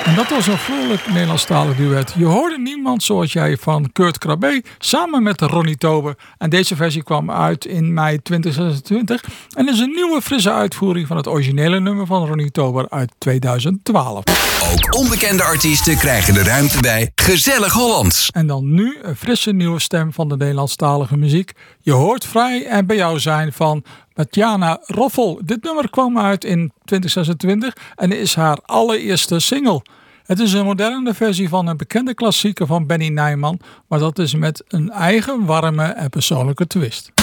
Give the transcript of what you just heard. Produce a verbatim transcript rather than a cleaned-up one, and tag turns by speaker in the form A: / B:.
A: En dat was een vrolijk Nederlandstalig duet. Je hoorde Niemand Zoals Jij van Kurt Krabbe samen met Ronnie Tober. En deze versie kwam uit in mei twintig zesentwintig. En is een nieuwe frisse uitvoering van het originele nummer van Ronnie Tober uit tweeduizend twaalf.
B: Ook onbekende artiesten krijgen de ruimte bij Gezellig Hollands.
A: En dan nu een frisse nieuwe stem van de Nederlandstalige muziek. Je hoort Vrij en Bij Jou Zijn van Tatjana Roffel. Dit nummer kwam uit in twintig zesentwintig en is haar allereerste single. Het is een moderne versie van een bekende klassieker van Benny Nijman, maar dat is met een eigen warme en persoonlijke twist.